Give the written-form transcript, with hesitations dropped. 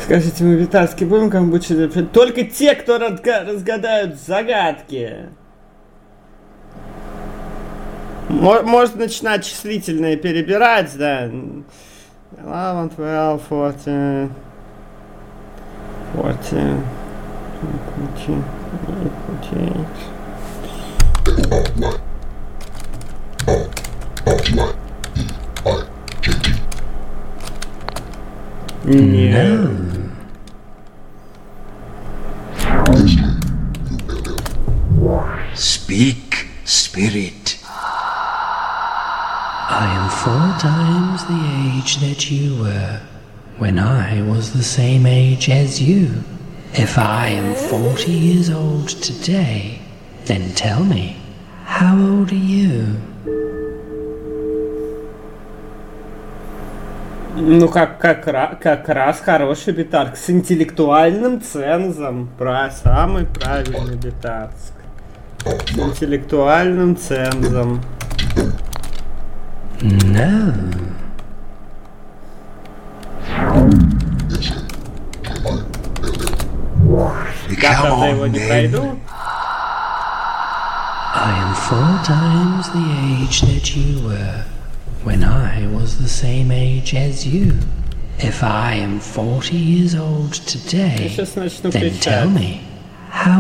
Скажите, мы витальский будем камбучи? Только те, кто разгадают загадки. Может начинать числительные перебирать, да. 11, 12, 14, 14, 48. Нет. Speak, spirit. I am 4 times the age that you were when I was the same age as you. If I am 40 years old today, then tell me, how old are you? Ну, как раз хороший битарк с интеллектуальным цензом. Самый правильный битарск. С интеллектуальным цензом. No. Я, правда, его не пройду. I am 4 times the age that you were when I was the same age as you. If I am 40 years old today, Я сейчас начну then кричать. tell me, how